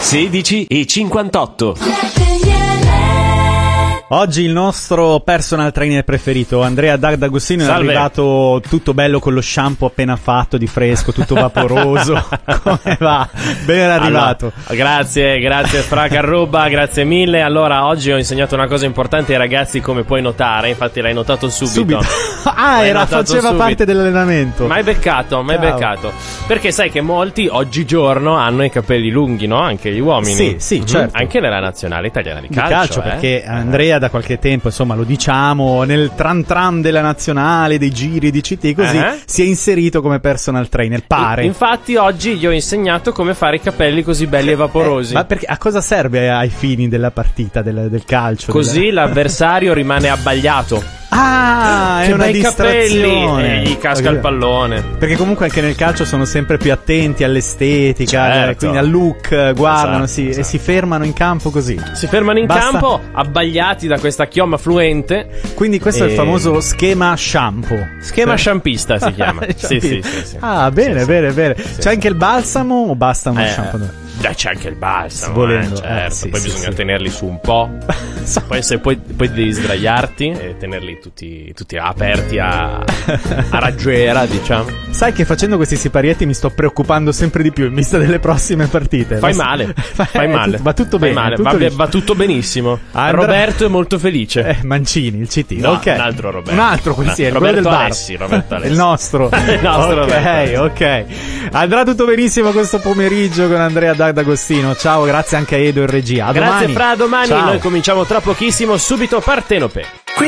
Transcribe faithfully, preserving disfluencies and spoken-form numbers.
sedici e cinquantotto. Oggi il nostro personal trainer preferito, Andrea D'Agostino, è arrivato tutto bello con lo shampoo appena fatto, di fresco, tutto vaporoso. Come va? Ben arrivato. Allora, grazie, grazie Fra Carruba, grazie mille. Allora, oggi ho insegnato una cosa importante ai ragazzi, come puoi notare, infatti l'hai notato subito. Subito. Ah, era, faceva subito. parte dell'allenamento. Ma hai beccato, ma hai beccato. Perché sai che molti oggigiorno hanno i capelli lunghi, no? Anche gli uomini. Sì, sì, mm-hmm. certo. Anche nella nazionale italiana di calcio. Di calcio, eh? perché Andrea da qualche tempo, insomma, lo diciamo, nel tran tran della nazionale, dei giri di C T, così uh-huh. si è inserito come personal trainer, pare. I, infatti oggi gli ho insegnato come fare i capelli così belli e vaporosi. Eh, ma perché, a cosa serve ai fini della partita, del, del calcio? Così della... l'avversario rimane abbagliato. Ah, che è una bei distrazione. Capelli, e gli casca il pallone. Perché comunque anche nel calcio sono sempre più attenti all'estetica, certo. quindi al look, guardano, esatto, si, esatto. e si fermano in campo così. Si fermano in Basta... campo abbagliati da questa chioma fluente. Quindi questo e... è il famoso schema shampoo. Schema shampista si chiama. sì, sì, sì, sì. Ah, bene, sì, bene, bene. Sì. C'è anche il balsamo o basta uno eh, shampoo? Dai, c'è anche il balsamo, volendo, eh, certo. eh, sì, poi sì, bisogna sì. tenerli su un po'. poi, se, poi, poi devi sdraiarti e tenerli tutti, tutti aperti a, a raggiera, diciamo. Sai che facendo questi siparietti mi sto preoccupando sempre di più in vista delle prossime partite. Fai male, fai male. Tutto, va tutto fai bene. Male. Tutto Va, va tutto benissimo. Andrà... Roberto è molto felice. Eh, Mancini, il C T. No, okay. un altro Roberto. Un altro questi è, Roberto quello del bar. Alessi, Roberto Alessi. Il nostro. il nostro ok, Roberto. ok. Andrà tutto benissimo questo pomeriggio con Andrea D'Agostino. Ciao, grazie anche a Edo in regia. A grazie domani. Fra, domani. Ciao. Noi cominciamo tra pochissimo, subito Partenope.